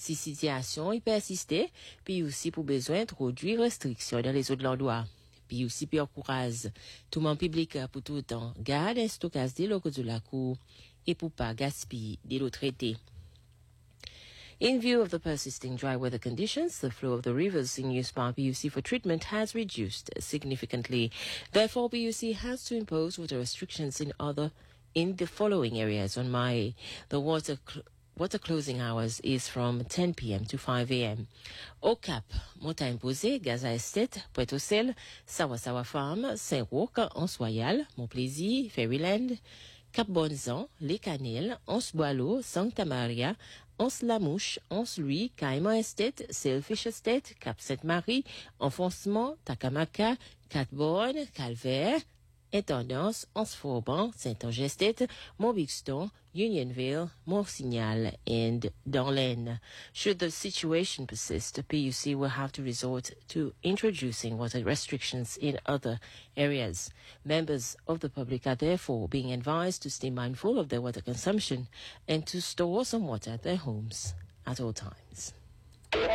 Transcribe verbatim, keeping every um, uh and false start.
Si situation y persistait, puis aussi pour besoin d'introduire restrictions dans les eaux de l'endroit. Puis aussi puis encourage tout le monde public pour tout le temps garde un stockage des locaux de la cour et pour pas gaspiller de l'eau traitée. In view of the persisting dry weather conditions, the flow of the rivers in use by P U C for treatment has reduced significantly. Therefore, P U C has to impose water restrictions in other in the following areas on May. The water cl- water closing hours is from ten p.m. to five a.m. Au Cap, Montagne Posée, Gaza Estate, Pointe-aux-Celles, Sawa-Sawa Farm, Saint-Roch, Anse-Royal, Montplaisir, Fairyland, Cap-Bonzan, Les Canelles, Anse-Boileau, Santa Maria, Anse-Lamouche, Anse-Louis, Caïman Estate, Sailfish Estate, Cap-Sainte-Marie, Enfoncement, Takamaka, Cat-Borne, Calvaire, Intendance, Anse-Forban, Saint-Ange Estate, Montbixton, Unionville, Mont-Signal, and Darlene. Should the situation persist, the P U C will have to resort to introducing water restrictions in other areas. Members of the public are therefore being advised to stay mindful of their water consumption and to store some water at their homes at all times.